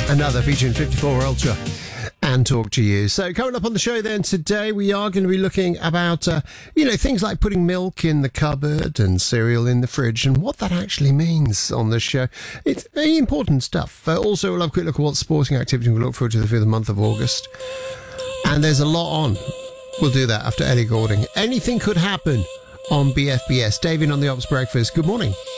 Another featuring 54 Ultra and Talk to You. So coming up on the show then today, we are going to be looking about, things like putting milk in the cupboard and cereal in the fridge and what that actually means on this show. It's very important stuff. Also, we'll have a quick look at what sporting activity we'll look forward to for the month of August. And there's a lot on. We'll do that after Ellie Goulding. Anything could happen on BFBS. David on the Ops Breakfast. Good morning.